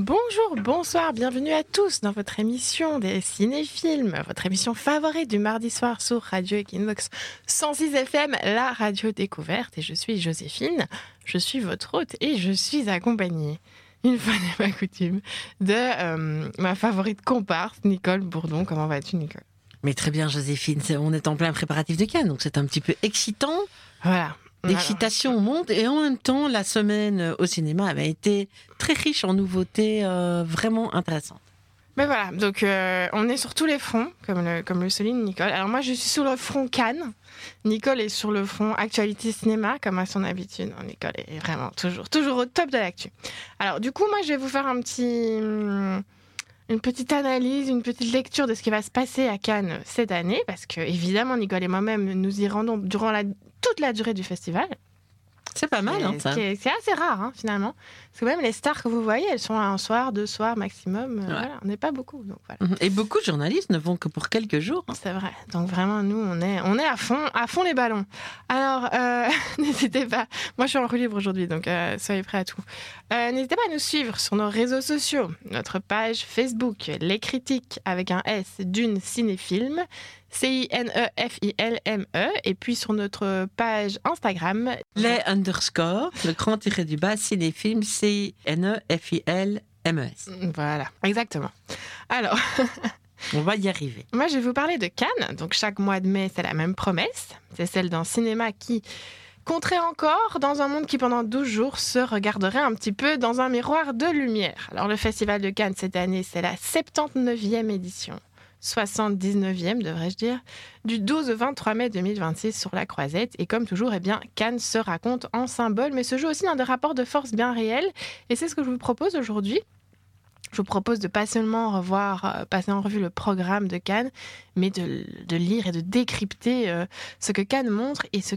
Bonjour, bonsoir, bienvenue à tous dans votre émission des ciné-films, votre émission favorite du mardi soir sur Radio Equinox 106 FM, la radio découverte. Et je suis Joséphine, je suis votre hôte et je suis accompagnée, une fois n'est pas coutume, de ma favorite comparse, Nicole Bourdon. Comment vas-tu, Nicole ? Mais très bien, Joséphine, on est en plein préparatif de Cannes, donc c'est un petit peu excitant. Voilà. L'excitation monte et en même temps, la semaine au cinéma avait été très riche en nouveautés vraiment intéressantes. Mais voilà, donc on est sur tous les fronts, comme le souligne Nicole. Alors moi, je suis sur le front Cannes. Nicole est sur le front actualité cinéma, comme à son habitude. Nicole est vraiment toujours au top de l'actu. Alors du coup, moi, je vais vous faire une petite analyse, une petite lecture de ce qui va se passer à Cannes cette année, parce que évidemment, Nicole et moi-même, nous y rendons durant toute la durée du festival. C'est pas mal, ça. C'est assez rare, finalement. Parce que même les stars que vous voyez, elles sont là un soir, 2 soirs maximum. Ouais. Voilà, on n'est pas beaucoup. Donc voilà. Et beaucoup de journalistes ne vont que pour quelques jours. C'est vrai. Donc vraiment, nous, on est à fond les ballons. Alors, n'hésitez pas. Moi, je suis en roue libre aujourd'hui, donc soyez prêts à tout. N'hésitez pas à nous suivre sur nos réseaux sociaux. Notre page Facebook, Les Critiques, avec un S, d'une cinéfilm. CINEFILME, et puis sur notre page Instagram, le grand tiré du bas, cinéfilm, CINEFILMES. Voilà, exactement. Alors, on va y arriver. Moi, je vais vous parler de Cannes. Donc, chaque mois de mai, c'est la même promesse. C'est celle d'un cinéma qui compterait encore dans un monde qui, pendant 12 jours, se regarderait un petit peu dans un miroir de lumière. Alors, le Festival de Cannes, cette année, c'est la 79e édition. 79e, devrais-je dire, du 12 au 23 mai 2026 sur la Croisette. Et comme toujours, Cannes se raconte en symbole, mais se joue aussi dans des rapports de force bien réels. Et c'est ce que je vous propose aujourd'hui. Je vous propose de pas seulement passer en revue le programme de Cannes, mais de lire et de décrypter ce que Cannes montre et ce